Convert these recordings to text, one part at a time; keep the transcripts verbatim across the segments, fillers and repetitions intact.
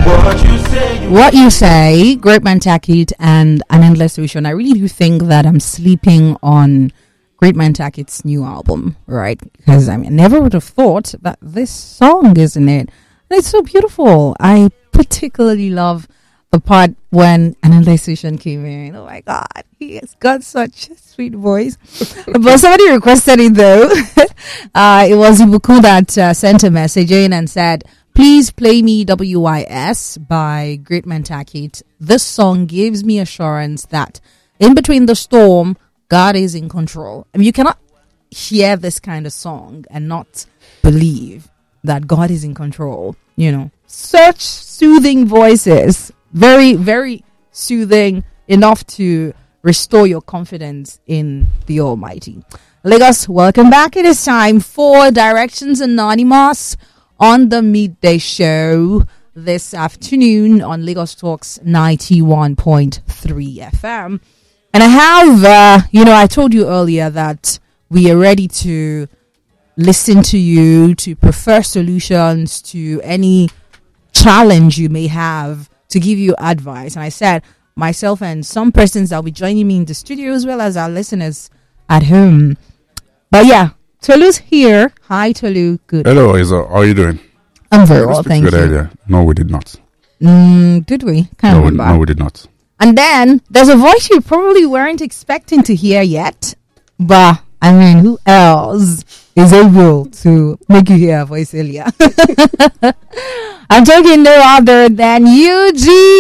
What you say, Great Man Takit and An Endless Ocean. I really do think that I'm sleeping on Great Man Takit's new album, right? Because I mean, I never would have thought that this song is in it. And it's so beautiful. I particularly love the part when An Endless Ocean came in. Oh my God, he has got such a sweet voice. But somebody requested it though. uh, it was Ibuku that uh, sent a message in and said, please play me W I S by Great Man Takit. This song gives me assurance that in between the storm, God is in control. I mean, you cannot hear this kind of song and not believe that God is in control. You know, such soothing voices, very, very soothing, enough to restore your confidence in the Almighty. Lagos, welcome back. It is time for Directions Anonymous on the midday show this afternoon on Lagos Talks ninety-one point three F M. And I have, uh, you know, I told you earlier that we are ready to listen to you, to prefer solutions to any challenge you may have, to give you advice. And I said, myself and some persons that will be joining me in the studio as well as our listeners at home. But yeah, Tolu's here. Hi, Tolu. Good. Hello, Isa. How are you doing? I'm very well, thank good you. Idea. No, we did not. Mm, did we? Can't no, we, remember. no, we did not. And then there's a voice you probably weren't expecting to hear yet. But I mean, who else is able to make you hear a voice earlier? I'm talking no other than U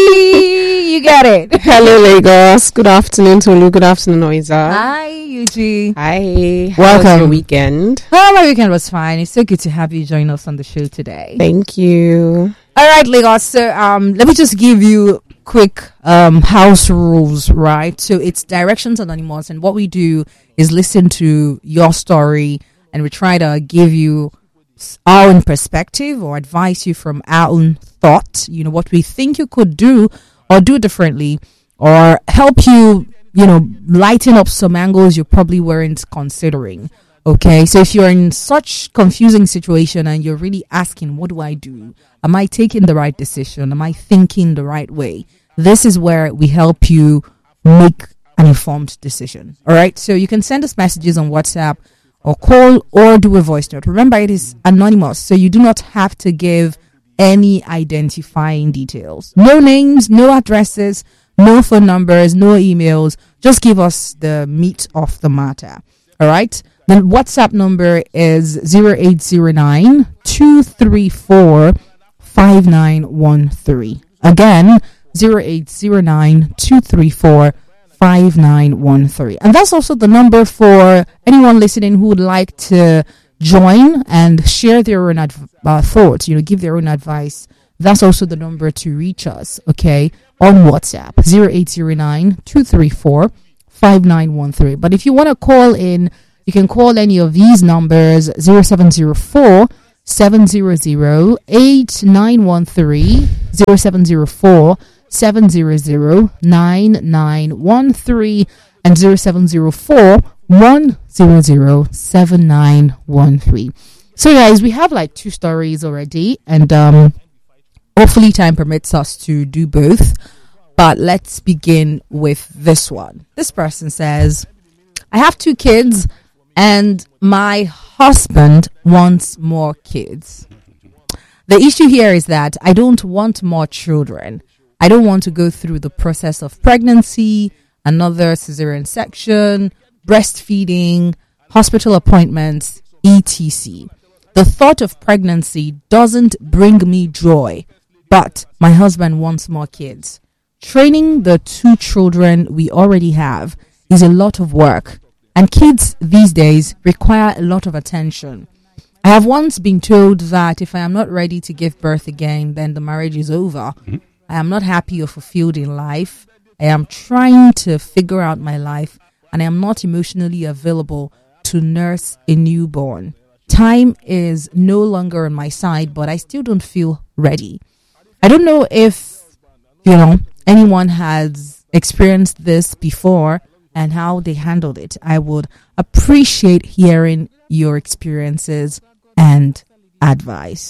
G. You get it. Hello, Lagos. Good afternoon, Tolu. Good afternoon, Isa. Hi, U G. Hi. How Welcome. was your weekend? Oh, my weekend was fine. It's so good to have you join us on the show today. Thank you. All right, Lagos. So, um, let me just give you quick um house rules, right? So it's Directions Anonymous, and what we do is listen to your story, and we try to give you our own perspective or advise you from our own thought, you know, what we think you could do or do differently, or help you, you know, lighten up some angles you probably weren't considering. Okay, so if you're in such confusing situation and you're really asking, what do I do? Am I taking the right decision? Am I thinking the right way? This is where we help you make an informed decision. All right, so you can send us messages on WhatsApp or call or do a voice note. Remember, it is anonymous, so you do not have to give any identifying details. No names, no addresses, no phone numbers, no emails. Just give us the meat of the matter. All right. The WhatsApp number is zero eight zero nine, two three four, five nine one three. Again, zero eight zero nine, two three four, five nine one three. And that's also the number for anyone listening who would like to join and share their own adv- uh, thoughts, you know, give their own advice. That's also the number to reach us, okay, on WhatsApp, zero eight zero nine, two three four, five nine one three. But if you want to call in, you can call any of these numbers, zero seven zero four, seven zero zero, eight nine one three, zero seven zero four, seven zero zero, nine nine one three, and zero seven zero four, one zero zero, seven nine one three. So guys, we have like two stories already, and um, hopefully time permits us to do both. But let's begin with this one. This person says, I have two kids and my husband wants more kids. The issue here is that I don't want more children. I don't want to go through the process of pregnancy, another cesarean section, breastfeeding, hospital appointments, et cetera. The thought of pregnancy doesn't bring me joy, but my husband wants more kids. Training the two children we already have is a lot of work, and kids these days require a lot of attention. I have once been told that if I am not ready to give birth again, then the marriage is over. Mm-hmm. I am not happy or fulfilled in life. I am trying to figure out my life, and I am not emotionally available to nurse a newborn. Time is no longer on my side, but I still don't feel ready. I don't know if, you know, anyone has experienced this before and how they handled it. I would appreciate hearing your experiences and advice.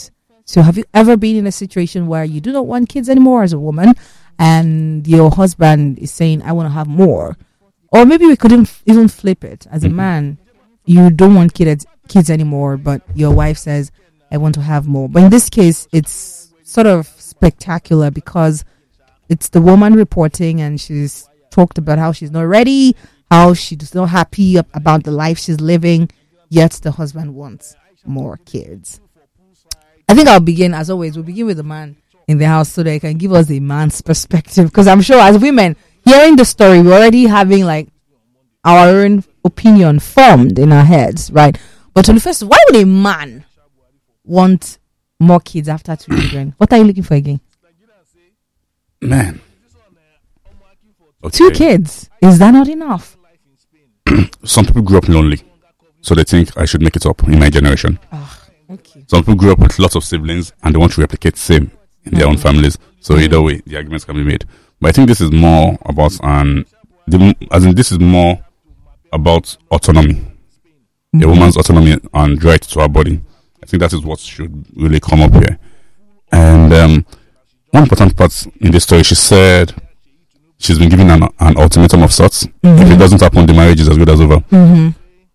So have you ever been in a situation where you do not want kids anymore as a woman and your husband is saying, I want to have more? Or maybe we couldn't f- even flip it. As a man, you don't want kids kids anymore, but your wife says, I want to have more. But in this case, it's sort of spectacular because it's the woman reporting and she's talked about how she's not ready, how she's not happy ab- about the life she's living, yet the husband wants more kids. I think I'll begin, as always, we'll begin with the man in the house so that he can give us the man's perspective. Because I'm sure as women, hearing the story, we're already having like our own opinion formed in our heads, right? But to the first, why would a man want more kids after two children? What are you looking for again? Man. Okay. Two kids. Is that not enough? Some people grew up lonely, so they think I should make it up in my generation. Oh, okay. Some people grew up with lots of siblings and they want to replicate same in their mm. own families. So mm. either way, the arguments can be made. But I think this is more about an, the, as in this is more about autonomy, mm. a woman's autonomy and right to her body. I think that is what should really come up here. And um, one important part in this story, she said she's been given an, an ultimatum of sorts. Mm-hmm. If it doesn't happen, the marriage is as good as over. Mm-hmm.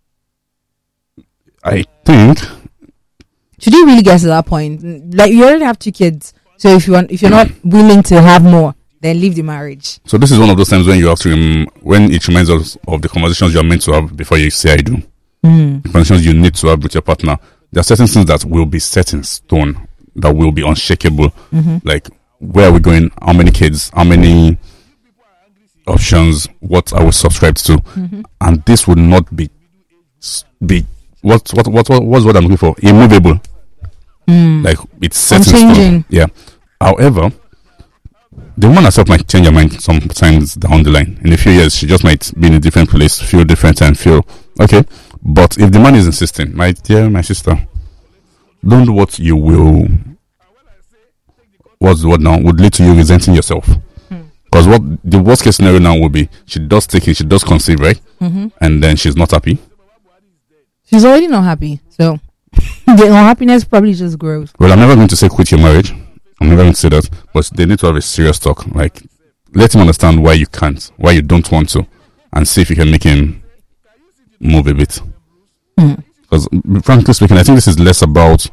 I think. Should you really get to that point? Like, you already have two kids, so if you want, if you're not willing to have more, then leave the marriage. So this is one of those times when you have to, um, when it reminds us of the conversations you are meant to have before you say I do. Mm. The conversations you need to have with your partner. There are certain things that will be set in stone, that will be unshakable. Mm-hmm. Like, where are we going? How many kids? How many options? What are we subscribed to? Mm-hmm. And this would not be be what what what what what's what I'm looking for? Immovable. Mm. Like, it's set in stone. Yeah. However, the woman herself might change her mind sometimes down the line. In a few years, she just might be in a different place, feel different, and feel okay. But if the man is insisting, my dear, my sister, don't do what you will. What's the word now? Would lead to you resenting yourself. Because what the worst case scenario now would be, she does take it, she does conceive, right? Mm-hmm. And then she's not happy. She's already not happy, so the unhappiness probably just grows. Well, I'm never going to say quit your marriage. I'm never going to say that. But they need to have a serious talk. Like, let him understand why you can't, why you don't want to, and see if you can make him move a bit. Because, mm. frankly speaking, I think this is less about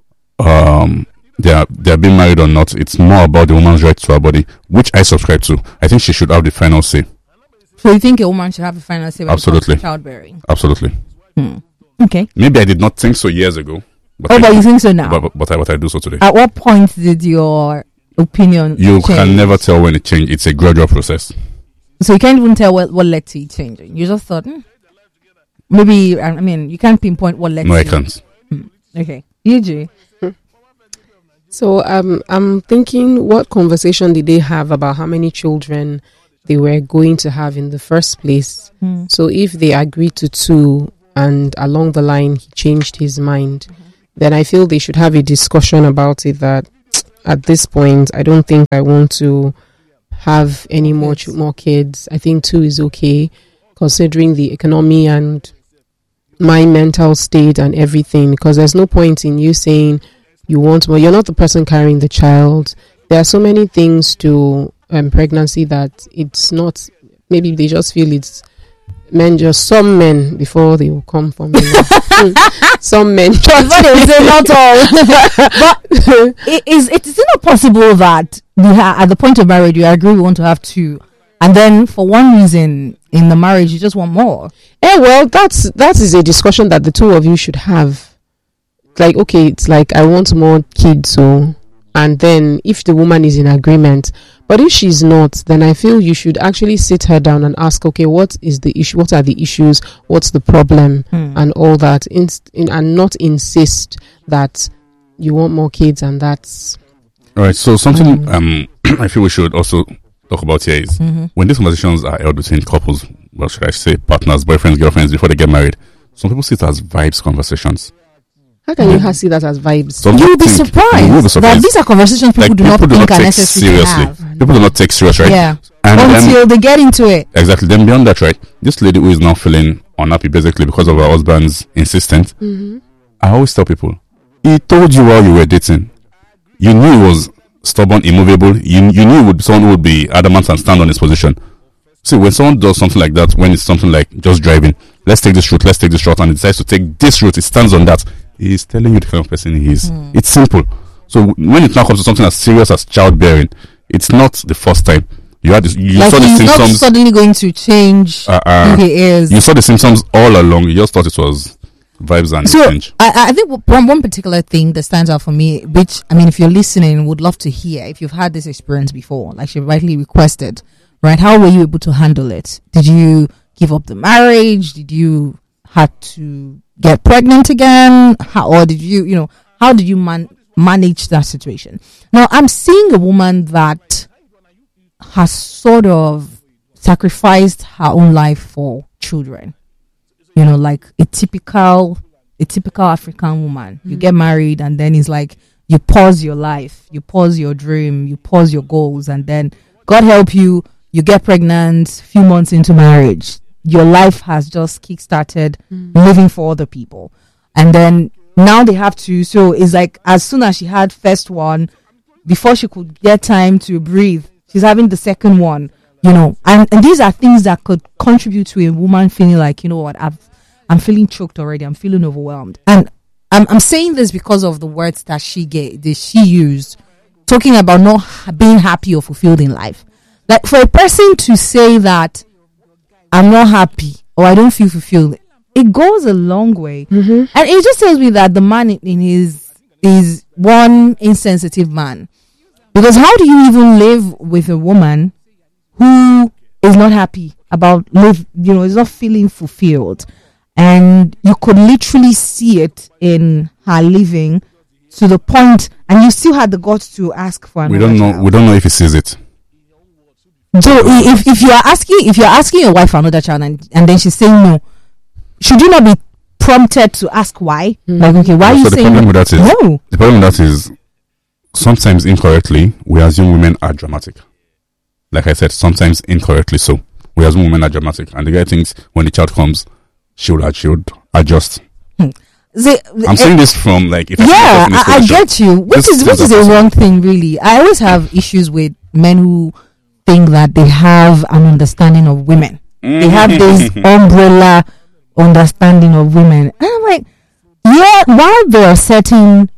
um. They are, they are being married or not. It's more about the woman's right to her body, which I subscribe to. I think she should have the final say. So you think a woman should have the final say when Absolutely. it comes to childbearing? Absolutely. Hmm. Okay. Maybe I did not think so years ago. But oh, I but do. you think so now? But, but, but, I, but I do so today. At what point did your opinion You change? can never tell when it changed. It's a gradual process. So you can't even tell what, what led to it changing. You just thought, hmm, maybe, I mean, you can't pinpoint what led no, to I it. can't. Hmm. Okay. You do. So um, I'm thinking, what conversation did they have about how many children they were going to have in the first place? Mm. So if they agreed to two and along the line he changed his mind, mm-hmm. then I feel they should have a discussion about it, that at this point, I don't think I want to have any more ch- more kids. I think two is okay, considering the economy and my mental state and everything, because there's no point in you saying you want more. You're not the person carrying the child. There are so many things to um, pregnancy that it's not, maybe they just feel it's men, just some men before they will come for me. Some men just but they say not all. But it is it is not possible that we ha- at the point of marriage you agree we want to have two, and then for one reason in the marriage you just want more. Yeah, well, that's that is a discussion that the two of you should have. Like, okay, it's like, I want more kids, so, and then if the woman is in agreement, but if she's not, then I feel you should actually sit her down and ask, okay, what is the issue? What are the issues? What's the problem? Hmm. And all that, in, in, and not insist that you want more kids, and that's all right. So something mm. um I feel we should also talk about here is mm-hmm. when these conversations are held between couples, well, should I say partners, boyfriends, girlfriends, before they get married, some people see it as vibes conversations. How can you see that as vibes? You will be surprised, will be surprised that these are conversations people like, do not people think do not are take necessary seriously. to have. People do not take serious, right? Yeah. And Until then, they get into it. Exactly. Then beyond that, right? This lady who is now feeling unhappy basically because of her husband's insistence. Mm-hmm. I always tell people, he told you while you were dating, You knew he was stubborn, immovable. You you knew would someone would be adamant and stand on his position. See, when someone does something like that, when it's something like just driving, let's take this route, let's take this route, and he decides to take this route, he stands on that. He's telling you the kind of person he is. Mm. It's simple. So when it now comes to something as serious as childbearing, it's not the first time. You had this, you like saw the he's symptoms. Not suddenly going to change uh, uh, who he is. You saw the symptoms all along. You just thought it was vibes and so change. I, I think one, one particular thing that stands out for me, which I mean, if you're listening, would love to hear if you've had this experience before, like she rightly requested, right? How were you able to handle it? Did you give up the marriage? Did you have to get pregnant again? How, or did you, you know, how did you man- manage that situation? Now, I'm seeing a woman that has sort of sacrificed her own life for children. You know, like a typical, a typical African woman. Mm-hmm. You get married and then it's like you pause your life, you pause your dream, you pause your goals, and then God help you, you get pregnant. Few months into marriage, your life has just kick-started mm-hmm. living for other people, and then now they have to. So it's like as soon as she had first one, before she could get time to breathe, she's having the second one. You know, and, and these are things that could contribute to a woman feeling like, you know what, I've, I'm feeling choked already. I'm feeling overwhelmed. And I'm, I'm saying this because of the words that she gave, that she used, talking about not ha- being happy or fulfilled in life. Like for a person to say that I'm not happy or I don't feel fulfilled, it goes a long way. Mm-hmm. And it just tells me that the man in, in his is one insensitive man. Because how do you even live with a woman who is not happy about live, you know, is not feeling fulfilled? And you could literally see it in her living to the point, and you still had the guts to ask for another We don't know. child. We don't know if he sees it. So if if you are asking if you are asking your wife for another child and, and then she's saying no, should you not be prompted to ask why? Mm. Like, okay, why Yeah, are you so the saying problem with that is no? the problem with that is sometimes incorrectly we assume women are dramatic. Like I said, sometimes incorrectly so. We assume women are dramatic, and the guy thinks when the child comes, she will, she would adjust. Hmm. The, I'm uh, saying this from like if yeah, I, I get you. Which this is which is a wrong thing, really. I always have issues with men who think that they have an understanding of women. Mm. They have this umbrella understanding of women, and I'm like, yeah. While there are certain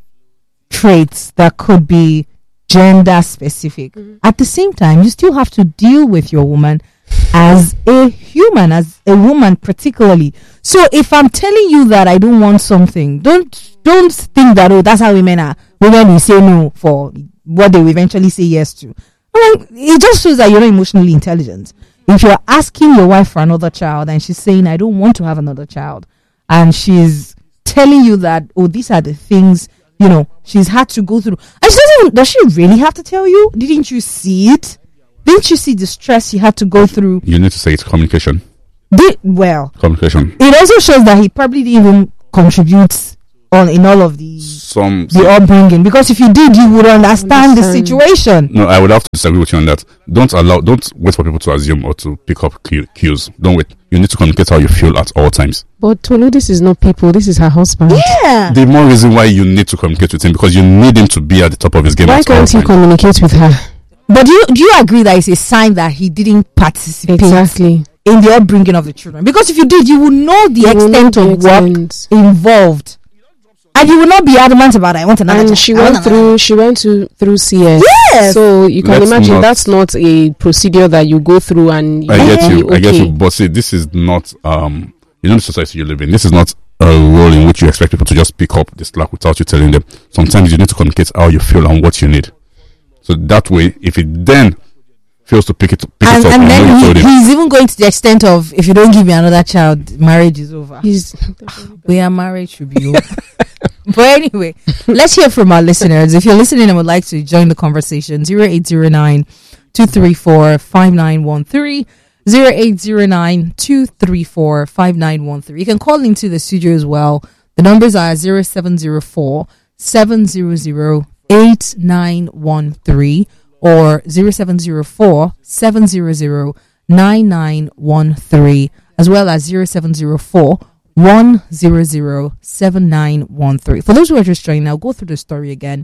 traits that could be gender specific, mm-hmm. at the same time, you still have to deal with your woman as a human, as a woman particularly. So if I'm telling you that I don't want something, don't don't think that, oh, that's how women are. Women will say no for what they will eventually say yes to. Like, it just shows that you're not emotionally intelligent. If you're asking your wife for another child and she's saying, I don't want to have another child, and she's telling you that, oh, these are the things, you know, she's had to go through. And she doesn't even, does she really have to tell you? Didn't you see it? Didn't you see the stress he had to go through? You need to say it's communication. Did, well, communication. It also shows that he probably didn't even contribute on in all of the some the upbringing, because if you did, you would understand, understand the situation. No, I would have to disagree with you on that. Don't allow, don't wait for people to assume or to pick up cues. Don't wait. You need to communicate how you feel at all times. But Tolu, this is not people. This is her husband. Yeah. The more reason why you need to communicate with him, because you need him to be at the top of his game. Why at all can't you times. communicate with her? But do you do you agree that it's a sign that he didn't participate exactly in the upbringing of the children? Because if you did, you would know the you extent know the of extent. work involved, and you would not be adamant about it. I want another. And child. she went through. She went to through C S. Yes. So you can Let's imagine not, that's not a procedure that you go through. And you I get you. Okay. I get you. But see, this is not um. You know the society you live in. This is not a role in which you expect people to just pick up the slack without you telling them. Sometimes you need to communicate how you feel and what you need. So that way, if it then fails to pick it, pick and, it up, and and then you he, he's even going to the extent of, if you don't give me another child, marriage is over. He's we are married should be over. But anyway, let's hear from our listeners. If you're listening and would like to join the conversation, zero eight zero nine, two three four, five nine one three, zero eight zero nine, two three four, five nine one three. You can call into the studio as well. The numbers are zero seven zero four, seven zero zero, eight nine one three or zero seven zero four, seven zero zero, nine nine one three, as well as zero seven zero four, one zero zero, seven nine one three. For those who are just joining, I'll go through the story again.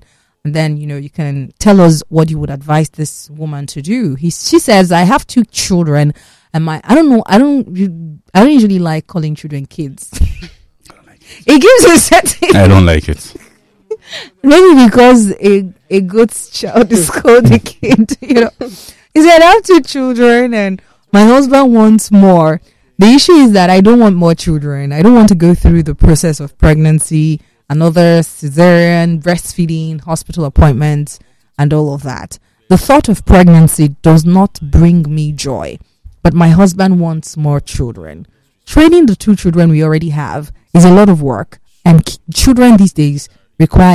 And then, you know, you can tell us what you would advise this woman to do. He, she says, I have two children, and my, I don't know, I don't, I don't usually like calling children kids. It gives a certain. I don't like it. Maybe because a a goat's child is called a kid. You know, he said, I have two children, and my husband wants more. The issue is that I don't want more children. I don't want to go through the process of pregnancy, another cesarean, breastfeeding, hospital appointments, and all of that. The thought of pregnancy does not bring me joy, but my husband wants more children. Training the two children we already have is a lot of work, and k- children these days require